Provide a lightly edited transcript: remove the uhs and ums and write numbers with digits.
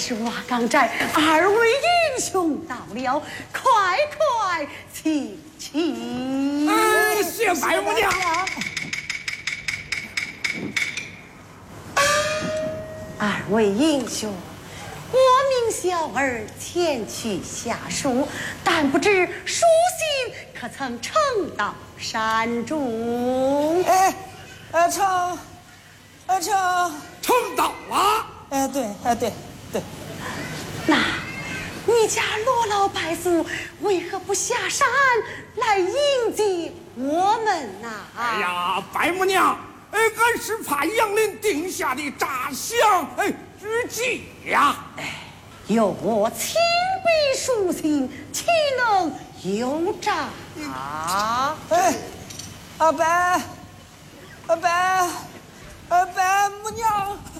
是瓦岗寨二位英雄到了，快请起！ 谢白母娘。 二位英雄，我命小儿前去下书，但不知书信可曾呈到山中？ 呈到了。 对。 那你家罗老百姓为何不下山来迎接我们呐？ 哎呀，白母娘，俺是怕杨林定下的诈降之计呀。 有我亲笔书信，岂能有诈？ 白母娘。